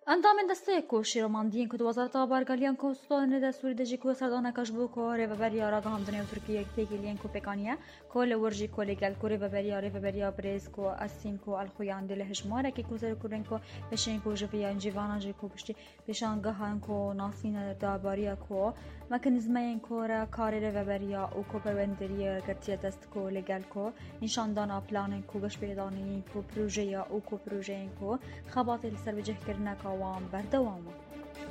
اندام دسته کو شیروماندین کو وزارت آبارگالیان کو ستون دستوری دجی کو سردان کشبو کو ریوبریا را گامدنه ترکیه تگیلین کو پکانیه کو لورجی کو لگل کو ریوبریا بریز کو اسین کو الخویان دل هشماره کی کو زر کورن کو بشین کو جویا جیوانا جی کو پشتی بشانگاهان کو ناسین داباریا کو مکانیزمین کو را کار ریوبریا او کو پروندری گرتی دست کو لگل کو نشاندان پلان کو گش پیدانی کو پروژه او کو پروژه کو خبات سر وجه کرنا وان بردوامه